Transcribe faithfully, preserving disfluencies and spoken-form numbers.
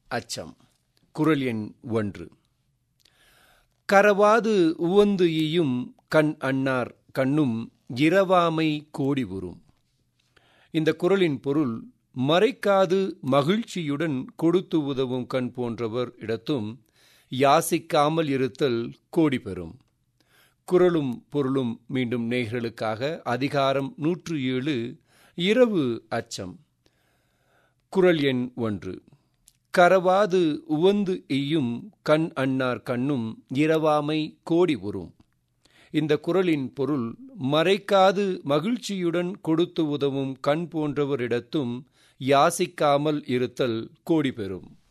அச்சம். குறள் எண் ஒன்று. கரவாது உவந்து ஈயும் கண் அன்னார் கண்ணும் இரவாமை கோடி உறும். இந்த குறளின் பொருள், மறைக்காது மகிழ்ச்சியுடன் கொடுத்து உதவும் கண் போன்றவர் இடத்தும் யாசிக்காமல் இருத்தல் கோடி பெறும். குறளும் பொருளும் மீண்டும் நேயர்களுக்காக. அதிகாரம் நூற்று ஏழு, இரவு அச்சம். குறள் எண் ஒன்று. கரவாது உவந்து ஈயும் கண் அன்னார் கண்ணும் இரவாமை கோடி உறும். இந்த குறளின் பொருள், மறைக்காது மகிழ்ச்சியுடன் கொடுத்து உதவும் கண் போன்றவரிடத்தும் யாசிக்காமல் இருத்தல் கோடி பெறும்.